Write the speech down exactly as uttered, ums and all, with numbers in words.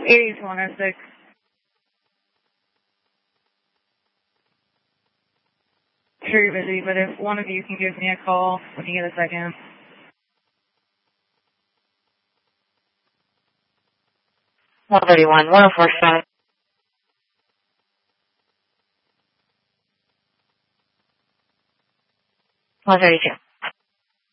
eight eight one oh six. Sure you're busy, but if one of you can give me a call when you get a second. one thirty-one, one oh four five. one thirty-two.